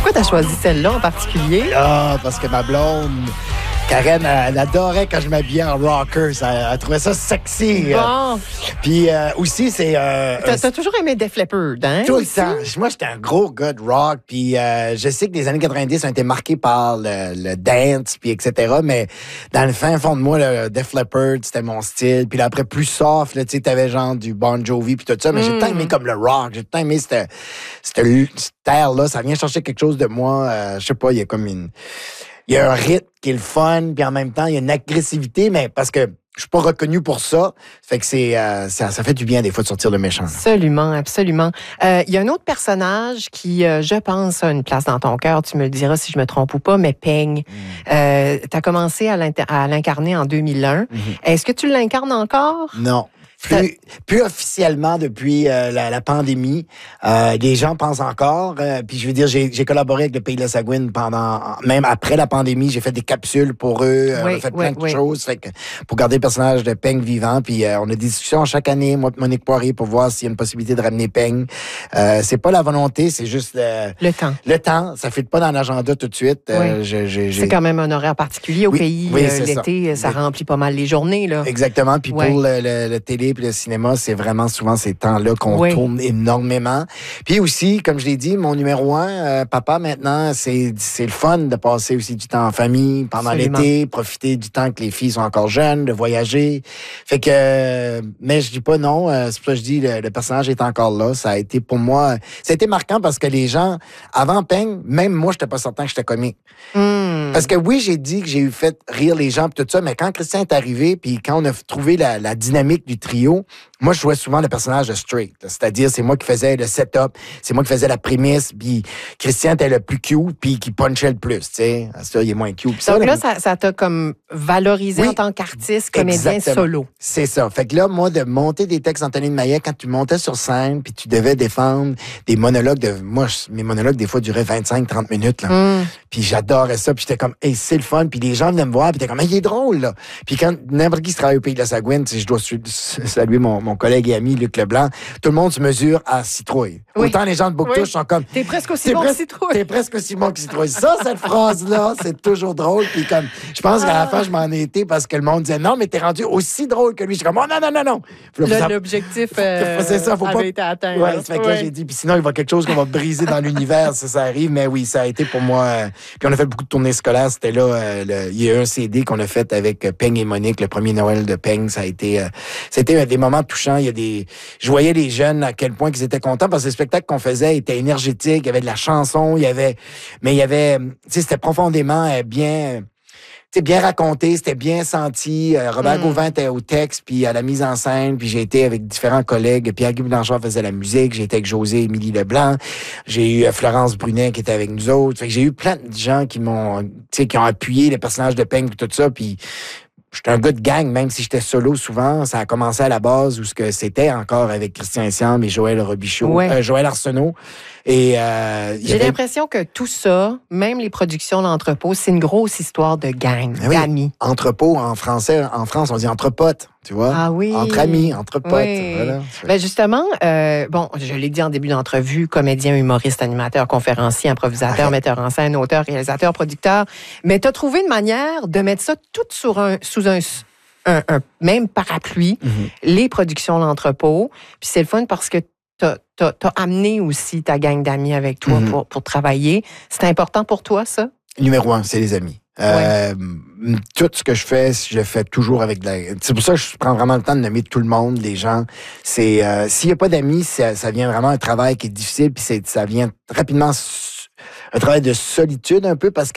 Pourquoi tu as choisi celle-là en particulier? Ah, parce que ma blonde, Karen, elle adorait quand je m'habillais en rocker. Elle trouvait ça sexy. Bon. Puis aussi, c'est... T'as toujours aimé Def Leppard, hein? Tout le aussi? temps. Moi, j'étais un gros gars de rock. Puis je sais que les années 90 ont été marquées par le dance, puis etc. Mais dans le fin fond de moi, le Def Leppard, c'était mon style. Puis là, après, plus soft, tu sais, t'avais genre du Bon Jovi, puis tout ça. Mais j'ai tant aimé comme le rock. J'ai tant aimé cette air-là. Ça vient chercher quelque chose de moi. Je sais pas, il y a comme une... Il y a un rythme qui est le fun, puis en même temps, il y a une agressivité, mais parce que je suis pas reconnu pour ça. Fait que ça fait du bien des fois de sortir le méchant. Absolument, absolument. Il y a un autre personnage qui, je pense, a une place dans ton cœur. Tu me le diras si je me trompe ou pas, mais Peng. Tu as commencé à l'incarner en 2001. Est-ce que tu l'incarnes encore? Non. Plus officiellement depuis la pandémie. Les gens pensent encore. Puis je veux dire, j'ai collaboré avec le Pays de la Sagouine même après la pandémie. J'ai fait des capsules pour eux. On a fait plein de choses pour garder le personnage de Peng vivant. Puis on a des discussions chaque année, moi et Monique Poirier, pour voir s'il y a une possibilité de ramener Peng. C'est pas la volonté, c'est juste le temps. Le temps, ça ne fit pas dans l'agenda tout de suite. C'est quand même un horaire particulier au pays. L'été, ça remplit pas mal les journées. Là. Exactement. Puis pour le télé puis le cinéma, c'est vraiment souvent ces temps-là qu'on tourne énormément. Puis aussi, comme je l'ai dit, mon numéro 1, papa, maintenant, c'est le fun de passer aussi du temps en famille pendant l'été, profiter du temps que les filles sont encore jeunes, de voyager. Fait que, mais je dis pas non, c'est pour ça que je dis, le personnage est encore là. Ça a été pour moi, ça a été marquant parce que les gens, avant Peng, même moi, j'étais pas certain que j'étais comique. Parce que oui, j'ai dit que j'ai fait rire les gens puis tout ça, mais quand Christian est arrivé puis quand on a trouvé la dynamique du trio, moi, je jouais souvent le personnage de Straight. C'est-à-dire, c'est moi qui faisais le setup, c'est moi qui faisais la prémisse, puis Christian était le plus cute, puis qui punchait le plus, tu sais. Ça, il est moins cute. Donc là, ça t'a comme valorisé en tant qu'artiste, comédien solo. C'est ça. Fait que là, moi, de monter des textes d'Anthony de Maillet, quand tu montais sur scène, puis tu devais défendre des monologues moi, mes monologues, des fois, duraient 25-30 minutes, là. Puis j'adorais ça, puis j'étais comme, hey, c'est le fun, puis les gens venaient me voir, puis t'es comme, hey, il est drôle, là. Puis quand n'importe qui se travaille au Pays de la Sagouine, je dois saluer mon collègue et ami Luc Leblanc, tout le monde se mesure à Citrouille. Autant les gens de Bouctouche sont comme... T'es presque aussi bon que Citrouille. T'es presque aussi bon que Citrouille. Ça, cette phrase-là, c'est toujours drôle. Puis comme, je pense qu'à la fin, je m'en ai été parce que le monde disait, non, mais t'es rendu aussi drôle que lui. Je suis comme, oh, non. L'objectif c'est ça, faut avait été atteint. Ouais, ça fait que là, j'ai dit, puis sinon, il va y avoir quelque chose qu'on va briser dans l'univers, ça arrive. Mais oui, ça a été pour moi... Puis on a fait beaucoup de tournées scolaires. C'était là, il y a eu un CD qu'on a fait avec Peng et Monique, le premier Noël de Peng. Ça a été... C'était des moments touchants. Je voyais les jeunes à quel point ils étaient contents parce que le spectacle qu'on faisait était énergétique. Il y avait de la chanson, tu sais, c'était profondément bien raconté, c'était bien senti. Robert Gauvin était au texte, puis à la mise en scène, puis j'ai été avec différents collègues. Pierre-Guy Blanchard faisait la musique, j'ai été avec José Émilie Leblanc, j'ai eu Florence Brunet qui était avec nous autres. Fait que j'ai eu plein de gens qui m'ont, qui ont appuyé les personnages de Peng et tout ça, puis j'étais un gars de gang, même si j'étais solo souvent. Ça a commencé à la base où ce que c'était encore avec Christian Siam et Joël Robichaud, Joël Arsenault. Et j'ai l'impression que tout ça, même les productions d'entrepôt, c'est une grosse histoire de gang, d'amis. Entrepôt, en français, en France, on dit entre potes, tu vois. Ah oui. Entre amis, entre potes. Voilà. Ben justement, je l'ai dit en début d'entrevue, comédien, humoriste, animateur, conférencier, improvisateur, metteur en scène, auteur, réalisateur, producteur. Mais tu as trouvé une manière de mettre ça tout sous un même parapluie, les productions d'entrepôt. Puis c'est le fun parce que t'as amené aussi ta gang d'amis avec toi pour travailler. C'est important pour toi, ça? Numéro 1, c'est les amis. Tout ce que je fais toujours avec c'est pour ça que je prends vraiment le temps de nommer tout le monde, les gens. C'est s'il n'y a pas d'amis, ça vient vraiment un travail qui est difficile, puis ça vient rapidement un travail de solitude un peu parce que